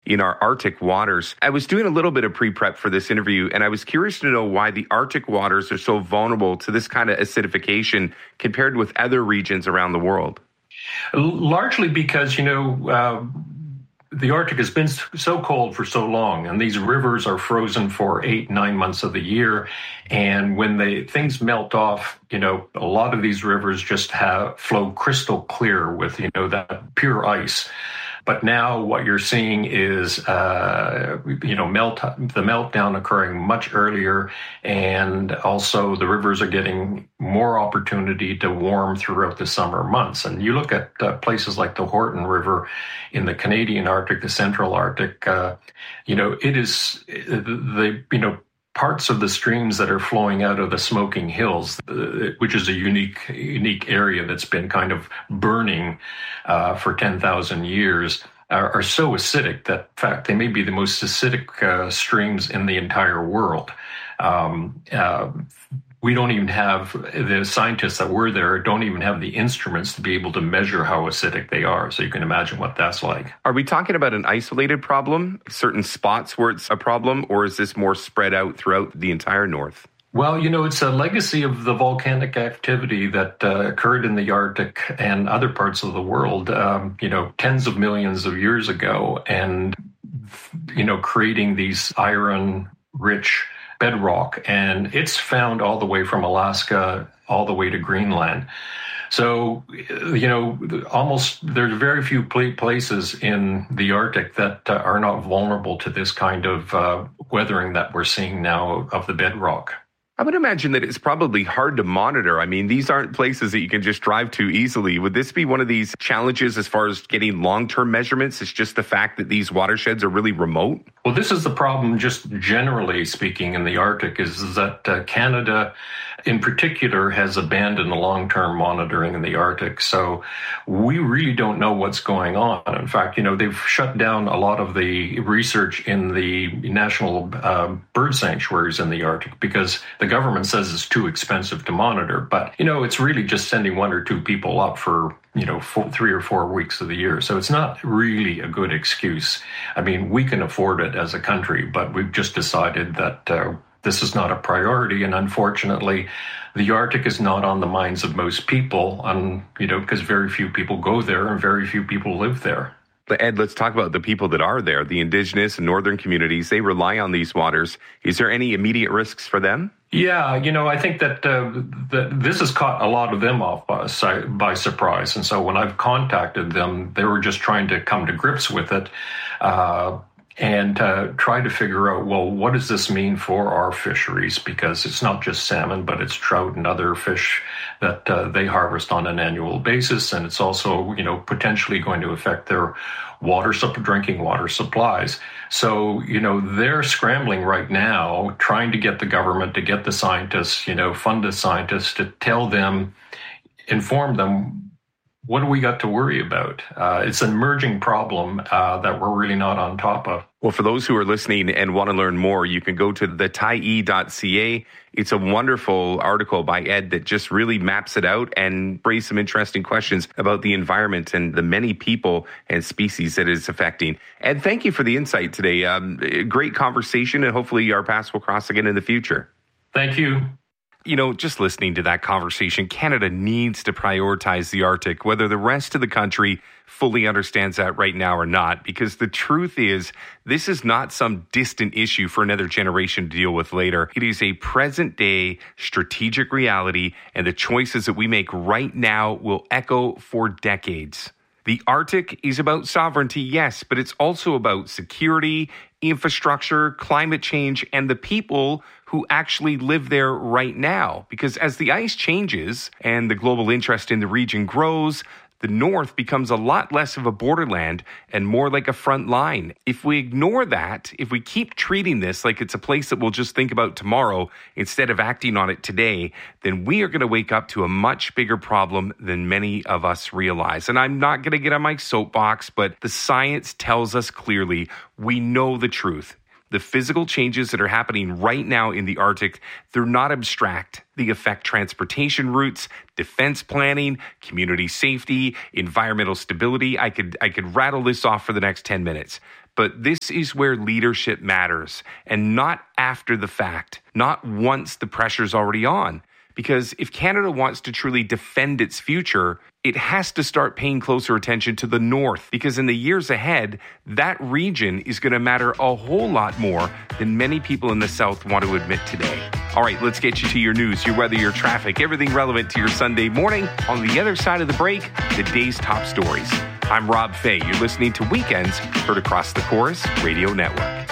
in our Arctic waters. I was doing a little bit of pre-prep for this interview, and I was curious to know why the Arctic waters are so vulnerable to this kind of acidification compared with other regions around the world. Largely because, the Arctic has been so cold for so long, and these rivers are frozen for 8-9 months of the year. And when things melt off, a lot of these rivers just flow crystal clear with, that pure ice. But now what you're seeing is, the meltdown occurring much earlier, and also the rivers are getting more opportunity to warm throughout the summer months. And you look at places like the Horton River in the Canadian Arctic, the Central Arctic, it is parts of the streams that are flowing out of the Smoking Hills, which is a unique area that's been kind of burning for 10,000 years, are so acidic that, in fact, they may be the most acidic streams in the entire world. We don't even have, the scientists that were there don't even have the instruments to be able to measure how acidic they are. So you can imagine what that's like. Are we talking about an isolated problem, certain spots where it's a problem, or is this more spread out throughout the entire North? Well, it's a legacy of the volcanic activity that occurred in the Arctic and other parts of the world, tens of millions of years ago, and, creating these iron-rich bedrock, and it's found all the way from Alaska all the way to Greenland. So, there's very few places in the Arctic that are not vulnerable to this kind of weathering that we're seeing now of the bedrock. I would imagine that it's probably hard to monitor. I mean, these aren't places that you can just drive to easily. Would this be one of these challenges as far as getting long-term measurements? It's just the fact that these watersheds are really remote? Well, this is the problem, just generally speaking, in the Arctic, is that Canada in particular has abandoned the long-term monitoring in the Arctic. So we really don't know what's going on. In fact, they've shut down a lot of the research in the national bird sanctuaries in the Arctic because the government says it's too expensive to monitor. But, it's really just sending 1 or 2 people up for 3 or 4 weeks of the year. So it's not really a good excuse. I mean, we can afford it as a country, but we've just decided that this is not a priority. And unfortunately, the Arctic is not on the minds of most people, because very few people go there and very few people live there. Ed, let's talk about the people that are there, the indigenous and northern communities. They rely on these waters. Is there any immediate risks for them? Yeah, I think that this has caught a lot of them off by surprise. And so when I've contacted them, they were just trying to come to grips with it and try to figure out, well, what does this mean for our fisheries? Because it's not just salmon, but it's trout and other fish that they harvest on an annual basis. And it's also, potentially going to affect their drinking water supplies. So, they're scrambling right now, trying to get the government, to get the scientists, fund the scientists to inform them, what do we got to worry about? It's an emerging problem that we're really not on top of. Well, for those who are listening and want to learn more, you can go to thetyee.ca. It's a wonderful article by Ed that just really maps it out and raises some interesting questions about the environment and the many people and species that it's affecting. Ed, thank you for the insight today. Great conversation, and hopefully our paths will cross again in the future. Thank you. Just listening to that conversation, Canada needs to prioritize the Arctic, whether the rest of the country fully understands that right now or not, because the truth is, this is not some distant issue for another generation to deal with later. It is a present-day strategic reality, and the choices that we make right now will echo for decades. The Arctic is about sovereignty, yes, but it's also about security, infrastructure, climate change, and the people who actually live there right now. Because as the ice changes and the global interest in the region grows, the North becomes a lot less of a borderland and more like a front line. If we ignore that, if we keep treating this like it's a place that we'll just think about tomorrow instead of acting on it today, then we are going to wake up to a much bigger problem than many of us realize. And I'm not going to get on my soapbox, but the science tells us clearly, we know the truth. The physical changes that are happening right now in the Arctic, they're not abstract. They affect transportation routes, defense planning, community safety, environmental stability. I could rattle this off for the next 10 minutes. but this is where leadership matters, and not after the fact, not once the pressure's already on. Because if Canada wants to truly defend its future, it has to start paying closer attention to the North, because in the years ahead, that region is going to matter a whole lot more than many people in the South want to admit today. All right, let's get you to your news, your weather, your traffic, everything relevant to your Sunday morning. On the other side of the break, the day's top stories. I'm Rob Fay. You're listening to Weekends, heard across the Chorus Radio Network.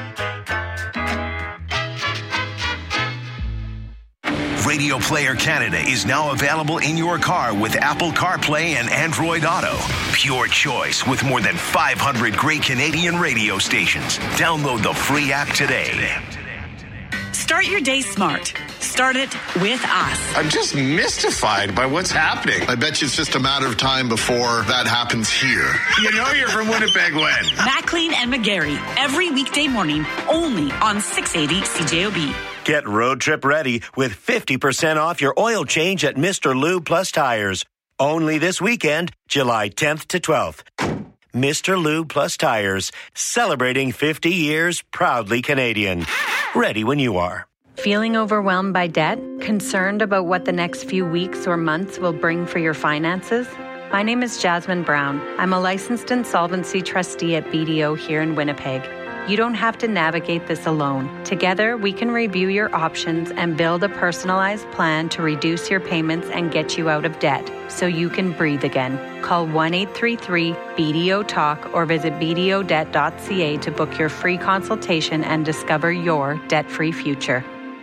Radio Player Canada is now available in your car with Apple CarPlay and Android Auto. Pure choice with more than 500 great Canadian radio stations. Download the free app today. Start your day smart. Start it with us. I'm just mystified by what's happening. I bet you it's just a matter of time before that happens here. You know you're from Winnipeg when? Maclean and McGarry, every weekday morning, only on 680 CJOB. Get road trip ready with 50% off your oil change at Mr. Lube Plus Tires. Only this weekend, July 10th to 12th. Mr. Lube Plus Tires, celebrating 50 years, proudly Canadian. Ready when you are. Feeling overwhelmed by debt? Concerned about what the next few weeks or months will bring for your finances? My name is Jasmine Brown. I'm a licensed insolvency trustee at BDO here in Winnipeg. You don't have to navigate this alone. Together, we can review your options and build a personalized plan to reduce your payments and get you out of debt so you can breathe again. Call 1-833-BDO-TALK or visit bdodebt.ca to book your free consultation and discover your debt-free future.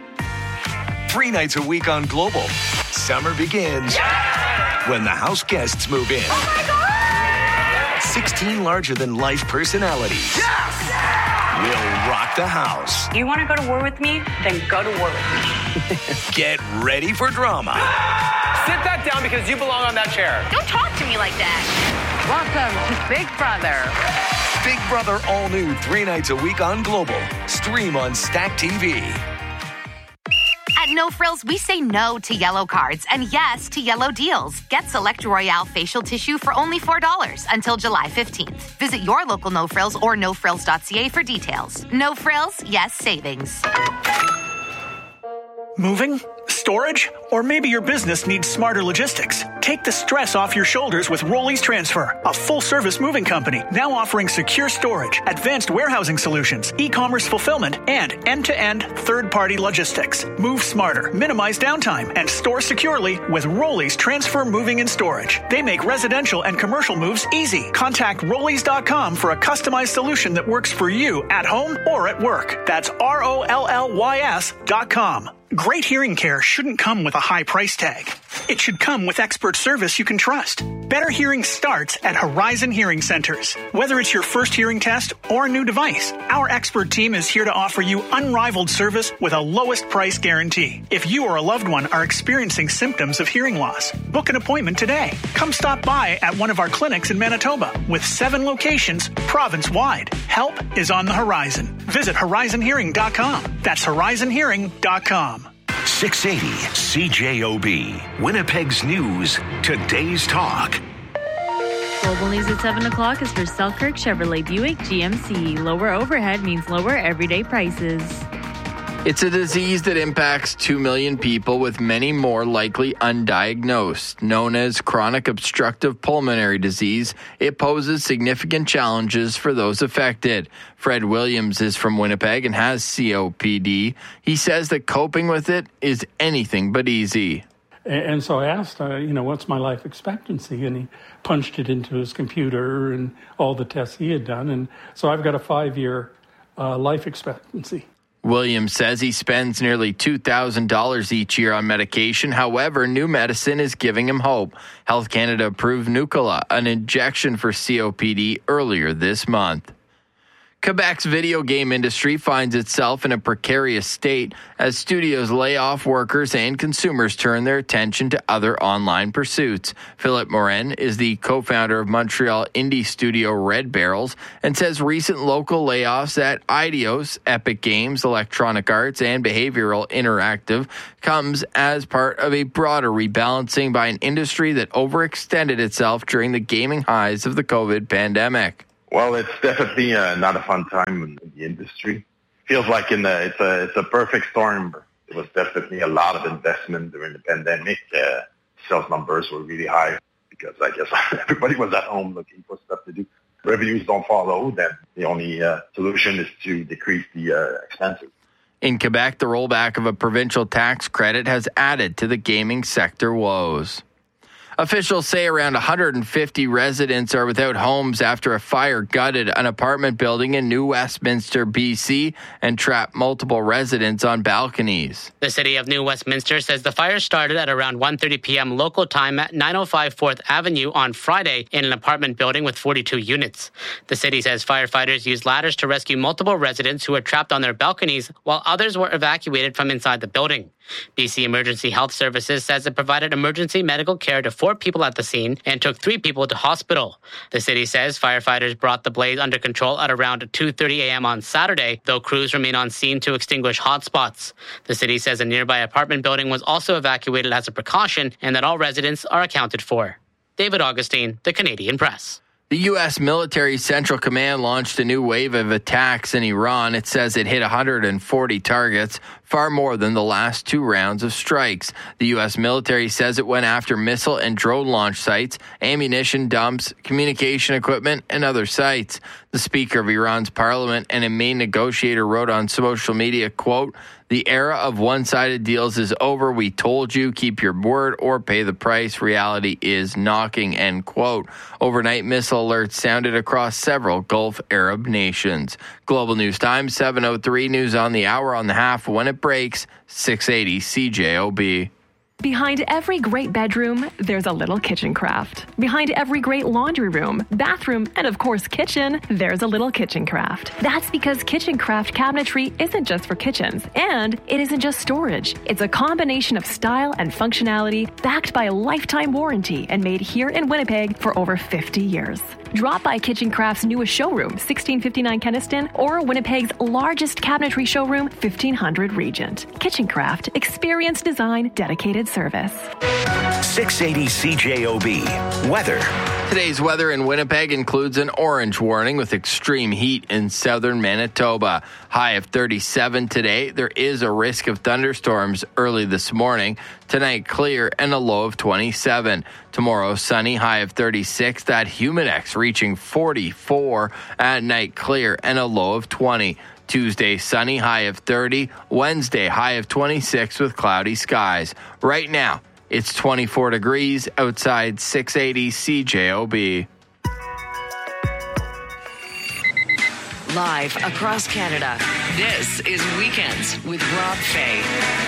3 nights a week on Global. Summer begins when the house guests move in. Oh my God! 16 larger-than-life personalities. Will rock the house. You want to go to war with me? Then go to war with me. Get ready for drama. Sit that down because you belong on that chair. Don't talk to me like that. Welcome to Big Brother. Big Brother all new 3 nights a week on Global. Stream on Stack TV. At No Frills, we say no to yellow cards and yes to yellow deals. Get Select Royale facial tissue for only $4 until July 15th. Visit your local No Frills or nofrills.ca for details. No Frills, yes savings. Moving? Storage? Or maybe your business needs smarter logistics. Take the stress off your shoulders with Rollies Transfer, a full-service moving company now offering secure storage, advanced warehousing solutions, e-commerce fulfillment, and end-to-end third-party logistics. Move smarter, minimize downtime, and store securely with Rollies Transfer Moving and Storage. They make residential and commercial moves easy. Contact Rollies.com for a customized solution that works for you at home or at work. That's ROLLYS.com. Great hearing care shouldn't come with a high price tag. It should come with expert service you can trust. Better hearing starts at Horizon Hearing Centers. Whether it's your first hearing test or a new device, our expert team is here to offer you unrivaled service with a lowest price guarantee. If you or a loved one are experiencing symptoms of hearing loss, book an appointment today. Come stop by at one of our clinics in Manitoba with 7 locations province-wide. Help is on the horizon. Visit horizonhearing.com. That's horizonhearing.com. 680 CJOB. Winnipeg's News. Today's Talk. Global News at 7 o'clock is for Selkirk Chevrolet Buick GMC. Lower overhead means lower everyday prices. It's a disease that impacts 2 million people, with many more likely undiagnosed. Known as chronic obstructive pulmonary disease, it poses significant challenges for those affected. Fred Williams is from Winnipeg and has COPD. He says that coping with it is anything but easy. And so I asked, what's my life expectancy? And he punched it into his computer and all the tests he had done. And so I've got a 5-year life expectancy. Williams says he spends nearly $2,000 each year on medication. However, new medicine is giving him hope. Health Canada approved Nucala, an injection for COPD, earlier this month. Quebec's video game industry finds itself in a precarious state as studios lay off workers and consumers turn their attention to other online pursuits. Philip Morin is the co-founder of Montreal indie studio Red Barrels and says recent local layoffs at Eidos, Epic Games, Electronic Arts, and Behavioral Interactive comes as part of a broader rebalancing by an industry that overextended itself during the gaming highs of the COVID pandemic. Well, it's definitely not a fun time in the industry. Feels like it's a perfect storm. It was definitely a lot of investment during the pandemic. Sales numbers were really high because I guess everybody was at home looking for stuff to do. Revenues don't follow, then the only solution is to decrease the expenses. In Quebec, the rollback of a provincial tax credit has added to the gaming sector woes. Officials say around 150 residents are without homes after a fire gutted an apartment building in New Westminster, BC, and trapped multiple residents on balconies. The city of New Westminster says the fire started at around 1:30 p.m. local time at 905 4th Avenue on Friday in an apartment building with 42 units. The city says firefighters used ladders to rescue multiple residents who were trapped on their balconies, while others were evacuated from inside the building. BC Emergency Health Services says it provided emergency medical care to 4 people at the scene and took 3 people to hospital. The city says firefighters brought the blaze under control at around 2:30 a.m. on Saturday, though crews remain on scene to extinguish hotspots. The city says a nearby apartment building was also evacuated as a precaution and that all residents are accounted for. David Augustine, The Canadian Press. The U.S. Military Central Command launched a new wave of attacks in Iran. It says it hit 140 targets, far more than the last 2 rounds of strikes. The U.S. military says it went after missile and drone launch sites, ammunition dumps, communication equipment, and other sites. The Speaker of Iran's parliament and a main negotiator wrote on social media, quote, "The era of one-sided deals is over. We told you, keep your word or pay the price. Reality is knocking," end quote. Overnight missile alerts sounded across several Gulf Arab nations. Global News Time, 7:03, news on the hour, on the half when it breaks, 680 CJOB. Behind every great bedroom, there's a little kitchen craft. Behind every great laundry room, bathroom, and of course kitchen, there's a little kitchen craft. That's because Kitchen Craft cabinetry isn't just for kitchens, and it isn't just storage. It's a combination of style and functionality backed by a lifetime warranty and made here in Winnipeg for over 50 years. Drop by Kitchen Craft's newest showroom, 1659 Kenniston, or Winnipeg's largest cabinetry showroom, 1500 Regent. Kitchen Craft, experience design, dedicated service. 680 CJOB. Weather. Today's weather in Winnipeg includes an orange warning with extreme heat in southern Manitoba. High of 37 today. There is a risk of thunderstorms early this morning. Tonight, clear and a low of 27. Tomorrow, sunny, high of 36. That Humidex reaching 44. At night, clear and a low of 20. Tuesday, sunny, high of 30. Wednesday, high of 26 with cloudy skies. Right now, it's 24 degrees outside 680 CJOB. Live across Canada, this is Weekends with Rob Fay.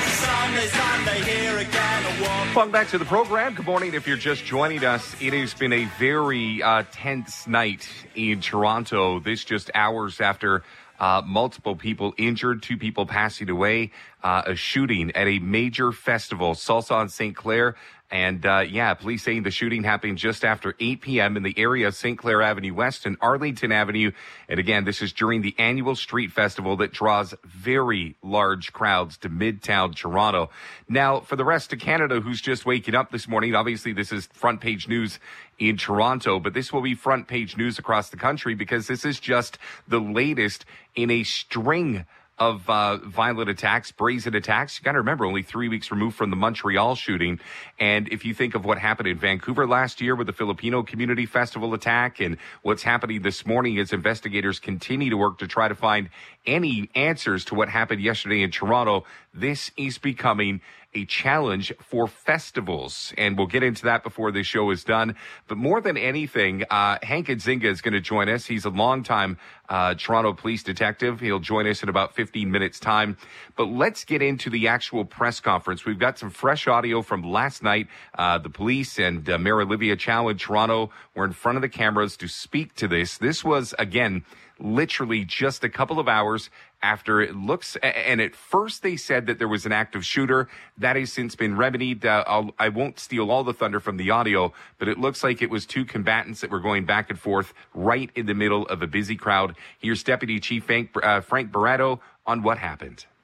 Welcome back to the program. Good morning. If you're just joining us, it has been a very tense night in Toronto. This just hours after multiple people injured, 2 people passing away, a shooting at a major festival, Salsa on St. Clair. And, police saying the shooting happened just after 8 p.m. in the area of St. Clair Avenue West and Arlington Avenue. And again, this is during the annual street festival that draws very large crowds to Midtown Toronto. Now, for the rest of Canada who's just waking up this morning, obviously this is front page news in Toronto, but this will be front page news across the country because this is just the latest in a string of violent attacks, brazen attacks. You got to remember, only 3 weeks removed from the Montreal shooting. And if you think of what happened in Vancouver last year with the Filipino Community Festival attack and what's happening this morning as investigators continue to work to try to find any answers to what happened yesterday in Toronto, this is becoming a challenge for festivals. And we'll get into that before this show is done. But more than anything, Hank Nzinga is going to join us. He's a longtime Toronto police detective. He'll join us in about 15 minutes time. But let's get into the actual press conference. We've got some fresh audio from last night. The police and Mayor Olivia Chow in Toronto were in front of the cameras to speak to this. This was, again, literally just a couple of hours after it looks, and at first they said that there was an active shooter. That has since been remedied. I won't steal all the thunder from the audio, but it looks like it was 2 combatants that were going back and forth right in the middle of a busy crowd. Here's Deputy Chief Frank Barato on what happened.